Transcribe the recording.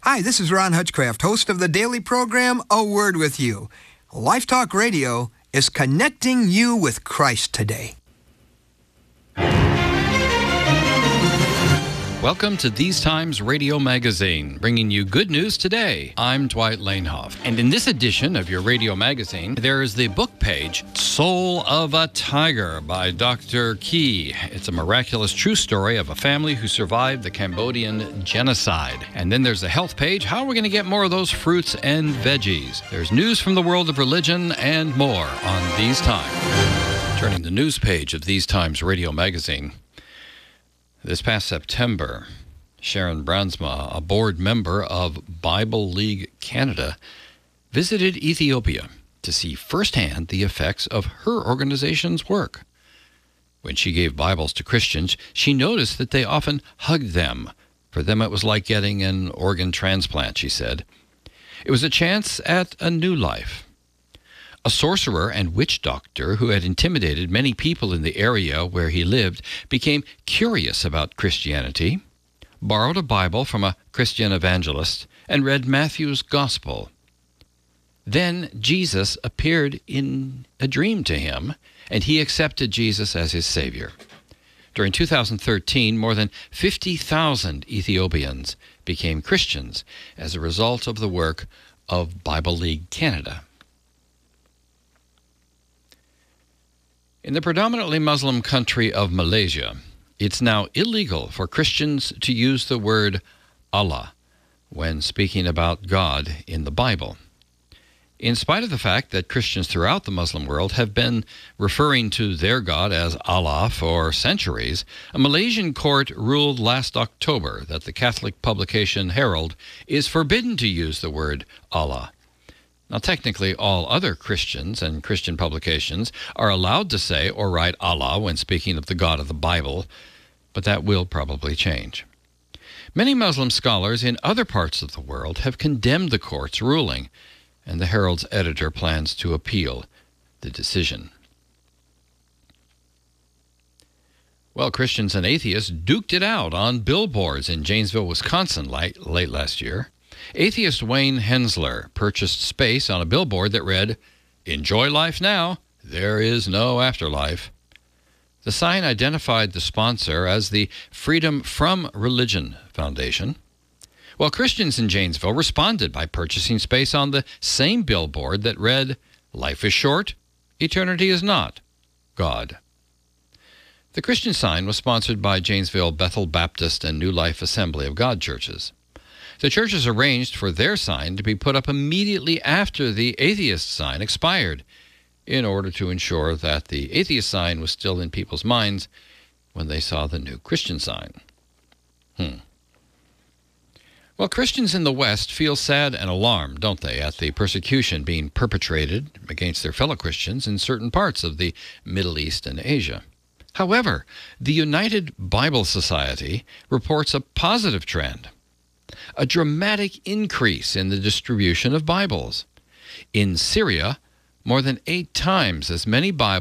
Hi, this is Ron Hutchcraft, host of the daily program, A Word With You. Life Talk Radio is connecting you with Christ today. Welcome to These Times Radio Magazine, bringing you good news today. I'm Dwight Lanehoff, and in this edition of your radio magazine, there is the book page, Soul of a Tiger by Dr. Key. It's a miraculous true story of a family who survived the Cambodian genocide. And then there's the health page, how are we going to get more of those fruits and veggies? There's news from the world of religion and more on These Times. Turning the news page of These Times Radio Magazine. This past September, Sharon Bransma, a board member of Bible League Canada, visited Ethiopia to see firsthand the effects of her organization's work. When she gave Bibles to Christians, she noticed that they often hugged them. For them, it was like getting an organ transplant, she said. It was a chance at a new life. A sorcerer and witch doctor who had intimidated many people in the area where he lived became curious about Christianity, borrowed a Bible from a Christian evangelist, and read Matthew's Gospel. Then Jesus appeared in a dream to him, and he accepted Jesus as his Savior. During 2013, more than 50,000 Ethiopians became Christians as a result of the work of Bible League Canada. In the predominantly Muslim country of Malaysia, it's now illegal for Christians to use the word Allah when speaking about God in the Bible. In spite of the fact that Christians throughout the Muslim world have been referring to their God as Allah for centuries, a Malaysian court ruled last October that the Catholic publication Herald is forbidden to use the word Allah. Now, technically, all other Christians and Christian publications are allowed to say or write Allah when speaking of the God of the Bible, but that will probably change. Many Muslim scholars in other parts of the world have condemned the court's ruling, and the Herald's editor plans to appeal the decision. Well, Christians and atheists duked it out on billboards in Janesville, Wisconsin late last year. Atheist Wayne Hensler purchased space on a billboard that read, "Enjoy life now, there is no afterlife." The sign identified the sponsor as the Freedom From Religion Foundation. Well, Christians in Janesville responded by purchasing space on the same billboard that read, "Life is short, eternity is not, God." The Christian sign was sponsored by Janesville Bethel Baptist and New Life Assembly of God churches. The churches arranged for their sign to be put up immediately after the atheist sign expired, in order to ensure that the atheist sign was still in people's minds when they saw the new Christian sign. Well, Christians in the West feel sad and alarmed, don't they, at the persecution being perpetrated against their fellow Christians in certain parts of the Middle East and Asia. However, the United Bible Society reports a positive trend. A dramatic increase in the distribution of Bibles. In Syria, more than 8 times as many Bibles